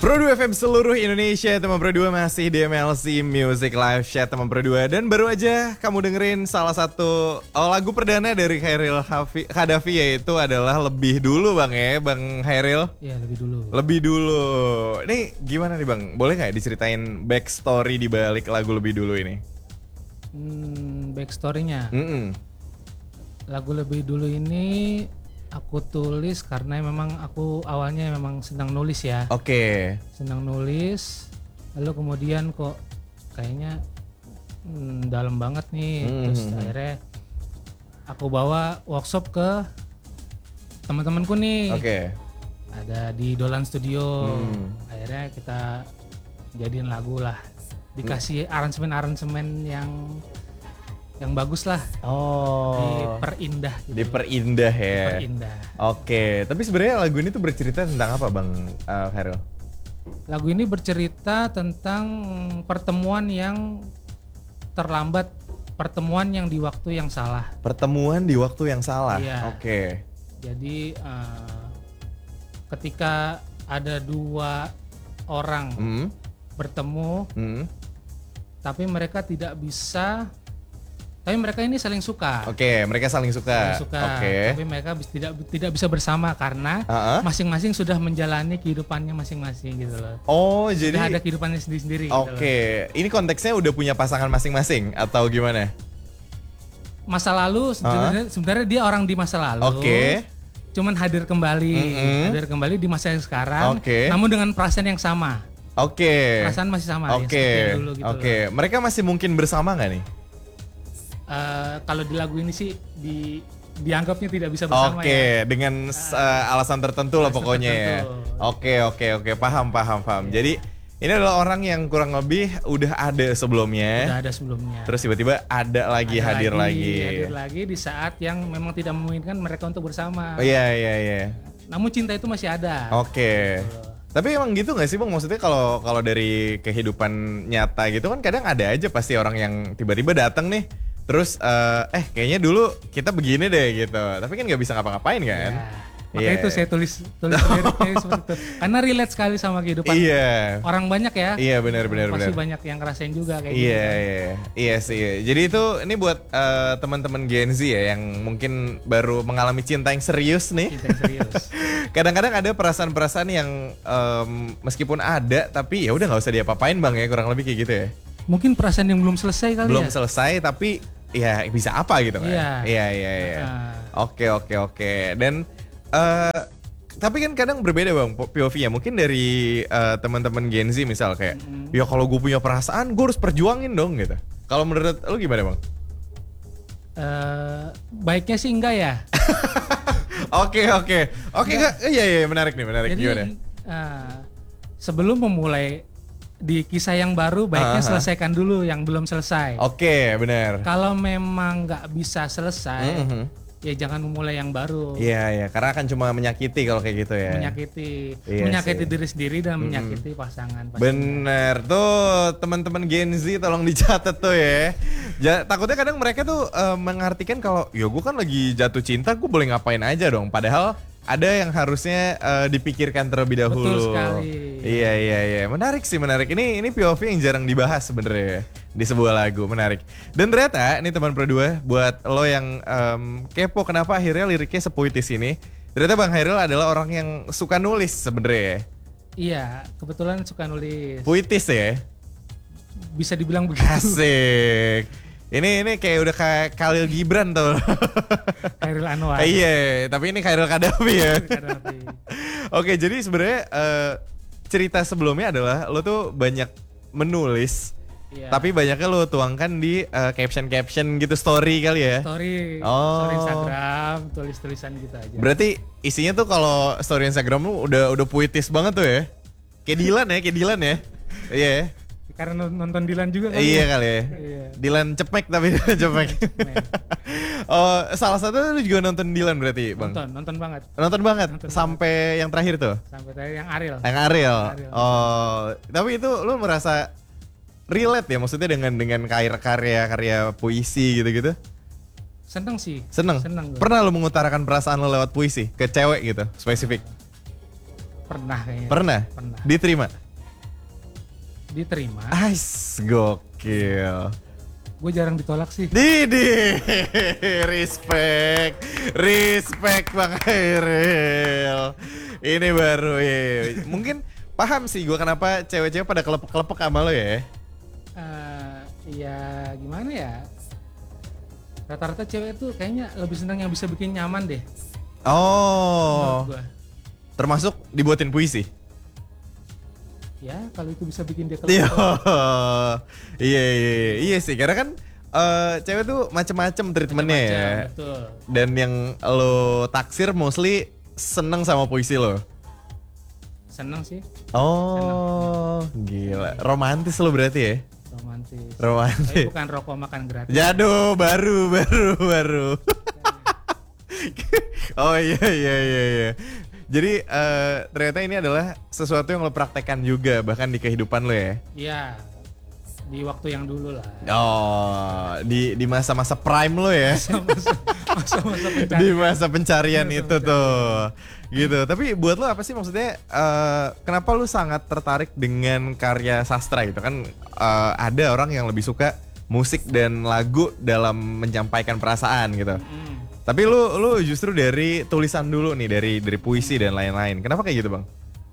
Pro2 FM seluruh Indonesia, teman Pro2 masih di MLC Music Live Chat teman Pro2. Dan baru aja kamu dengerin salah satu lagu perdana dari Chairil Kadafi, yaitu adalah Lebih Dulu Bang ya, Bang Chairil. Iya, Lebih Dulu. Lebih Dulu. Ini gimana nih Bang? Boleh gak diceritain backstory di balik lagu Lebih Dulu ini? Backstory-nya. Lagu Lebih Dulu ini aku tulis karena memang aku awalnya memang senang nulis ya. Oke. Senang nulis, lalu kemudian kok kayaknya dalam banget nih. Terus akhirnya aku bawa workshop ke teman-temanku nih. Oke. Ada di Dolan Studio. Akhirnya kita jadiin lagu lah. Dikasih aransemen-aransemen yang bagus lah. Diperindah gitu. Diperindah ya. Diperindah. Oke, tapi sebenarnya lagu ini tuh bercerita tentang apa Bang Chairil? Lagu ini bercerita tentang pertemuan yang terlambat, pertemuan yang di waktu yang salah. Pertemuan di waktu yang salah. Iya. Oke. Jadi ketika ada dua orang bertemu, tapi mereka tidak bisa. Tapi mereka ini saling suka. Oke, mereka saling suka. Oke. Tapi mereka tidak bisa bersama karena masing-masing sudah menjalani kehidupannya masing-masing gitu loh. Oh, sudah jadi ada kehidupannya sendiri-sendiri. Oke, ini konteksnya udah punya pasangan masing-masing atau gimana? Masa lalu sebenarnya dia orang di masa lalu. Oke. Cuman hadir kembali di masa yang sekarang. Oke. Namun dengan perasaan yang sama. Oke. Perasaan masih sama. Oke. Oke. Mereka masih mungkin bersama nggak nih? Kalau di lagu ini sih dianggapnya tidak bisa bersama. Oke, dengan alasan tertentu lah pokoknya ya. Oke, paham. Jadi ini adalah orang yang kurang lebih udah ada sebelumnya. Terus tiba-tiba hadir lagi di saat yang memang tidak memungkinkan mereka untuk bersama. Oh iya. Namun cinta itu masih ada. Oke. Tapi emang gitu gak sih Bang? Maksudnya kalau dari kehidupan nyata gitu kan kadang ada aja pasti orang yang tiba-tiba datang nih. Terus kayaknya dulu kita begini deh gitu. Tapi kan gak bisa ngapa-ngapain kan? Makanya itu saya tulis liriknya seperti itu. Karena relate sekali sama kehidupan orang banyak ya. Iya benar. Pasti banyak yang ngerasain juga kayak gitu. Iya sih. Jadi itu ini buat teman-teman Gen Z ya yang mungkin baru mengalami cinta yang serius nih. Cinta yang serius. Kadang-kadang ada perasaan-perasaan yang meskipun ada tapi ya udah nggak usah diapa-apain Bang ya, kurang lebih kayak gitu ya. Mungkin perasaan yang belum selesai kali belum selesai tapi ya bisa apa gitu kan. Iya. Oke. Dan tapi kan kadang berbeda Bang POV-nya. Mungkin dari teman-teman Gen Z misal kayak ya kalau gue punya perasaan gue harus perjuangin dong gitu. Kalau menurut lu gimana Bang? Baiknya sih enggak ya. Oke. Iya, menarik nih. Jadi, gimana? Sebelum memulai di kisah yang baru, baiknya selesaikan dulu yang belum selesai. Oke, benar. Kalau memang nggak bisa selesai, ya jangan memulai yang baru. Iya, karena akan cuma menyakiti kalau kayak gitu ya. Menyakiti diri sendiri dan menyakiti pasangan. Bener tuh teman-teman Gen Z, tolong dicatat tuh ya. Takutnya kadang mereka tuh mengartikan kalau ya gue kan lagi jatuh cinta, gue boleh ngapain aja dong. Padahal ada yang harusnya dipikirkan terlebih dahulu. Betul sekali. Iya. Menarik sih. Ini POV yang jarang dibahas sebenarnya di sebuah lagu. Menarik. Dan ternyata ini teman Pro2, buat lo yang kepo kenapa akhirnya liriknya sepuitis ini. Ternyata Bang Chairil adalah orang yang suka nulis sebenarnya. Iya, kebetulan suka nulis. Puitis ya? Bisa dibilang begitu. Asik. Ini kayak udah kayak Khalil Gibran tuh. Chairil Anwar. Iya, tapi ini Chairil Kadafi ya. Oke, jadi sebenarnya cerita sebelumnya adalah lo tuh banyak menulis, tapi banyaknya lo tuangkan di caption gitu, story kali ya. Story Instagram, tulis-tulisan gitu aja. Berarti isinya tuh kalau story Instagram lo udah puitis banget tuh ya. Kayak Dilan ya. Iya. Karena nonton Dilan juga kali. Iya kali ya. Iya. Dilan cepek tapi cepek. Oh, salah satu lu juga nonton Dilan berarti, Bang? Nonton banget. Nonton sampai yang terakhir tuh? Sampai terakhir yang Ariel. Oh, tapi itu lu merasa relate ya maksudnya dengan karya puisi gitu-gitu? Seneng sih. Seneng. Pernah lu mengutarakan perasaan lu lewat puisi ke cewek gitu, spesifik? Pernah kayaknya. Pernah? Diterima? Diterima. Gokil. Gue jarang ditolak sih. Didi, respect Bang Hairil. Ini baru ya. Mungkin paham sih gue kenapa cewek-cewek pada kelepek-kelepek sama lo ya. Ya gimana ya. Rata-rata cewek tuh kayaknya lebih senang yang bisa bikin nyaman deh. Oh. Termasuk dibuatin puisi. Ya kalau itu bisa bikin dia kelepek. Iya sih karena kan cewek tuh macem-macem treatmentnya ya. Betul. Dan yang lo taksir mostly seneng sama puisi lo. Seneng sih. Oh, seneng. Gila. Romantis lo berarti ya? Romantis. Tapi bukan rokok makan gratis. Jatuh, baru. Oh iya. Jadi ternyata ini adalah sesuatu yang lo praktekkan juga bahkan di kehidupan lo ya? Iya, di waktu yang dulu lah. Oh, di masa-masa prime lo ya? Masa-masa pencarian. Di masa pencarian itu tuh, gitu. Tapi buat lo apa sih maksudnya? Kenapa lo sangat tertarik dengan karya sastra gitu kan? Ada orang yang lebih suka musik dan lagu dalam menyampaikan perasaan gitu. Tapi lu justru dari tulisan dulu nih, dari puisi dan lain-lain. Kenapa kayak gitu bang?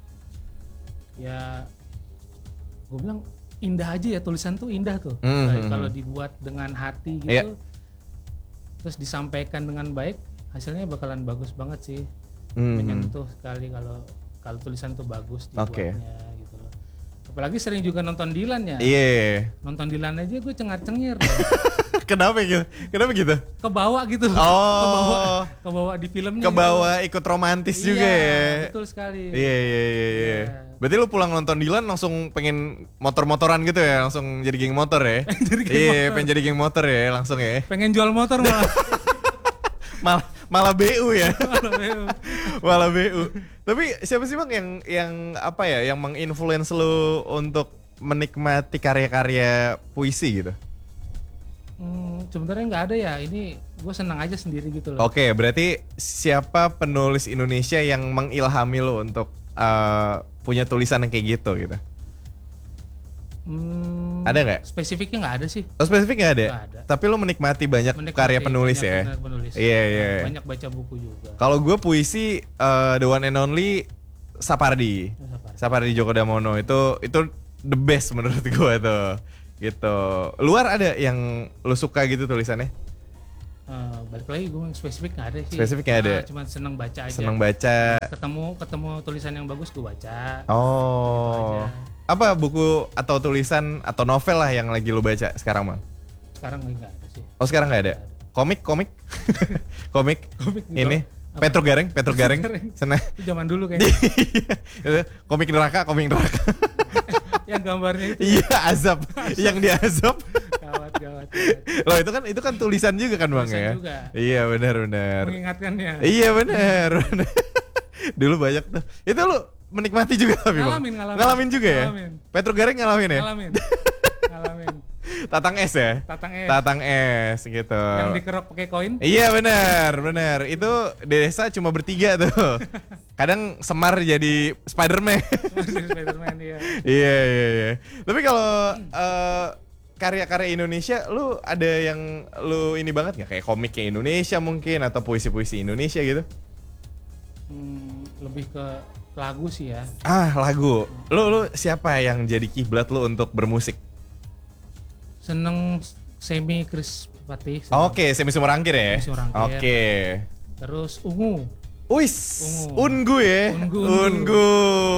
Ya, gue bilang indah aja ya, tulisan tuh indah tuh. Kalau dibuat dengan hati gitu, terus disampaikan dengan baik, hasilnya bakalan bagus banget sih. Menyentuh sekali kalau tulisan tuh bagus dibuatnya gitu loh. Apalagi sering juga nonton Dilan ya. Iya. Nonton Dilan aja gue cengar-cengir. Kenapa gitu? Kebawa gitu. Oh. Kebawa di filmnya. Kebawa ikut romantis juga ya. Betul sekali. Iya. Berarti lu pulang nonton Dilan langsung pengen motor-motoran gitu ya, langsung jadi geng motor ya? Iya, pengen jadi geng motor ya langsung ya. Pengen jual motor malah. malah BU ya. Malah BU. Tapi siapa sih bang yang apa ya, yang menginfluence lu untuk menikmati karya-karya puisi gitu? Sebenarnya nggak ada ya, ini gue senang aja sendiri gitu loh. Oke, berarti siapa penulis Indonesia yang mengilhami lo untuk punya tulisan yang kayak gitu? Ada nggak? Spesifiknya nggak ada sih. Oh, spesifik nggak ada? Nggak ada. Tapi lo menikmati karya penulis ya? Penulis. Iya. Banyak baca buku juga. Kalau gue puisi the one and only Sapardi Djoko Damono itu the best menurut gue tuh. Gitu. Luar ada yang lo suka gitu tulisannya? Balik lagi gue spesifik nggak ada sih. Spesifik nggak ada. Cuma seneng baca aja. Seneng baca. Ketemu tulisan yang bagus gue baca. Oh. Gitu. Apa buku atau tulisan atau novel lah yang lagi lo baca sekarang bang? Sekarang lagi nggak ada sih. Oh sekarang nggak ada. Komik? Komik ini. Petro Gareng. Sana. Itu zaman dulu kayaknya. komik neraka. Yang gambarnya itu. Iya, azab. Yang dia azab. Gawat. Loh itu kan tulisan juga kan bang tulisan ya? Juga. Iya benar. Mengingatkannya. Iya benar. Dulu banyak tuh. Itu lu menikmati juga tapi bang? Ngalamin juga ya? Petro Gareng ngalamin ya? Ngalamin. Tatang es ya? Tatang es gitu. Yang dikerok pakai koin? Iya benar. Itu desa cuma bertiga tuh. Kadang Semar jadi Spider-Man. Iya. Iya. Tapi kalau karya-karya Indonesia, lu ada yang lu ini banget nggak? Kayak komiknya Indonesia mungkin atau puisi-puisi Indonesia gitu? Lebih ke lagu sih ya. Lagu. Lu siapa yang jadi kiblat lu untuk bermusik? Seneng Semi Krispatih. Oke, Semi Sumurangkir ya. Oke. Terus Ungu. Ungu ya. Ungu.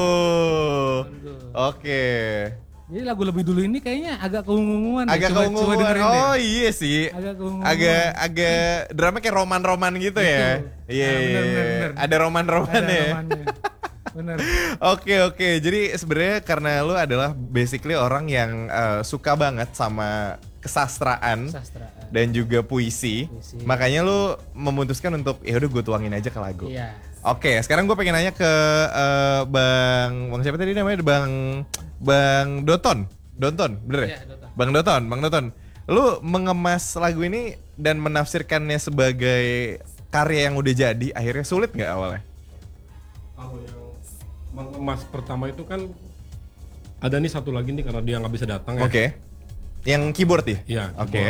Oke. Jadi lagu lebih dulu ini kayaknya agak keunguan. Oh iya sih. Agak keunguan. Agak drama kayak roman-roman gitu ya. Iya. Bener. Ada roman-roman ya. Bener. Oke. Jadi sebenarnya karena lu adalah basically orang yang suka banget sama kesastraan dan juga puisi. Makanya lu memutuskan untuk ya udah gue tuangin aja ke lagu. Iya. Oke, sekarang gue pengen nanya ke Bang siapa tadi namanya? Bang Doton, bener ya? Iya, Doton. Bang Doton. Lu mengemas lagu ini dan menafsirkannya sebagai karya yang udah jadi, akhirnya sulit nggak awalnya? mengemas pertama itu kan ada nih satu lagi nih karena dia nggak bisa datang ya. Oke. Yang keyboard ya? Iya. Oke.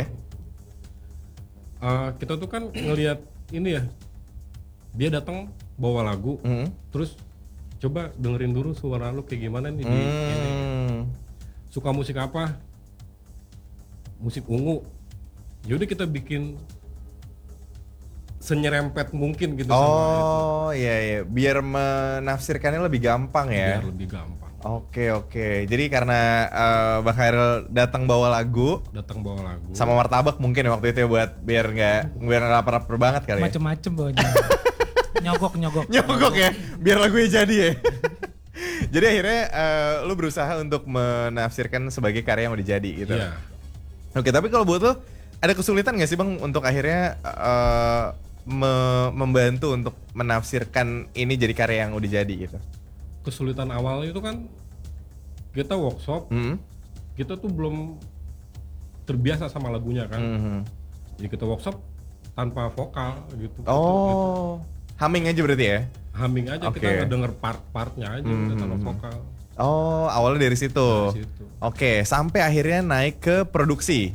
Kita tuh kan ngelihat ini ya, dia datang bawa lagu, terus coba dengerin dulu suara lu kayak gimana nih di ini. Suka musik apa? Musik ungu. Yaudah kita bikin senyerempet mungkin gitu sama itu. Oh iya, biar menafsirkannya lebih gampang ya. Biar lebih gampang. Oke. Jadi karena Bang Hairil datang bawa lagu sama martabak mungkin waktu itu ya buat biar nggak lapar banget kali ya. Macem-macem bawanya. nyogok ya, biar lagunya jadi ya. Jadi akhirnya lu berusaha untuk menafsirkan sebagai karya yang udah jadi gitu. Iya. Oke, tapi kalau buat lu ada kesulitan nggak sih Bang untuk akhirnya membantu untuk menafsirkan ini jadi karya yang udah jadi gitu? Kesulitan awal itu kan kita workshop, kita tuh belum terbiasa sama lagunya kan. Jadi kita workshop tanpa vokal gitu. Oh, humming aja berarti ya? Humming aja, kita ngedenger part-partnya aja udah tanpa vokal. Oh, awalnya dari situ. Oke, sampai akhirnya naik ke produksi.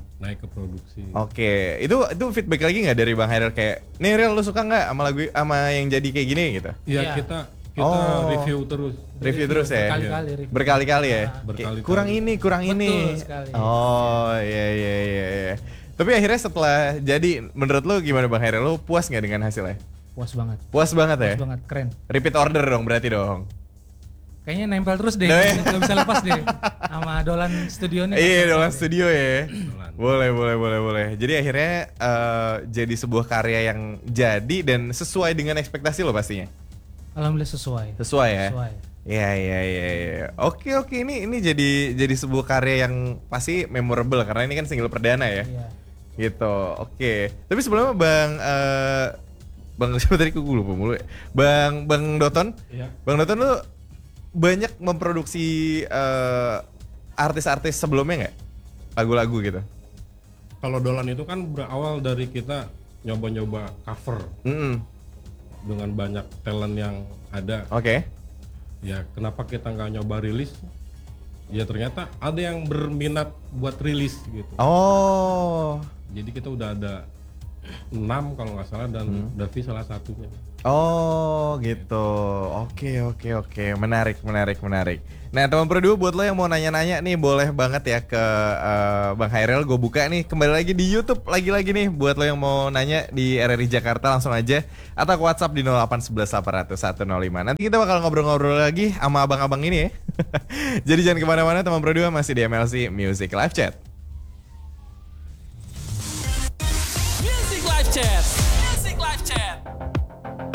Oke, itu feedback lagi nggak dari Bang Hairil kayak, nih Ril lu suka nggak sama lagu sama yang jadi kayak gini gitu? Iya, kita review terus ya. Berkali-kali ya. Kurang ini. Betul sekali. Oh iya. Tapi akhirnya setelah jadi, menurut lu gimana Bang Hairil? Lu puas nggak dengan hasilnya? Puas banget ya. Puas banget, keren. Repeat order dong berarti dong. Kayaknya nempel terus deh, nggak bisa lepas deh sama Dolan Studio nih. Iya, Dolan Studio ya. Boleh. Jadi akhirnya jadi sebuah karya yang jadi dan sesuai dengan ekspektasi lo pastinya. Alhamdulillah sesuai ya. Iya. Oke, ini jadi sebuah karya yang pasti memorable karena ini kan single perdana ya. Iya. Gitu. Oke. Tapi sebelumnya Bang siapa tadi gue lupa mulu ya. Bang Doton. Iya. Bang Doton lu banyak memproduksi artis-artis sebelumnya nggak? Lagu-lagu gitu. Kalau Dolan itu kan berawal dari kita nyoba-nyoba cover dengan banyak talent yang ada. Oke. Ya kenapa kita nggak nyoba rilis? Ya ternyata ada yang berminat buat rilis gitu. Oh. Jadi kita udah ada 6 kalau nggak salah dan Davi salah satunya. Oh gitu. Oke. Menarik. Nah teman Pro 2 buat lo yang mau nanya-nanya nih boleh banget ya ke Bang Hairil. Gue buka nih kembali lagi di YouTube lagi-lagi nih buat lo yang mau nanya di RRI Jakarta langsung aja atau ke WhatsApp di 0811800105. Nanti kita bakal ngobrol-ngobrol lagi sama abang-abang ini ya. Jadi jangan kemana-mana teman Pro 2, masih di MLC Music Live Chat. Music Live Chat.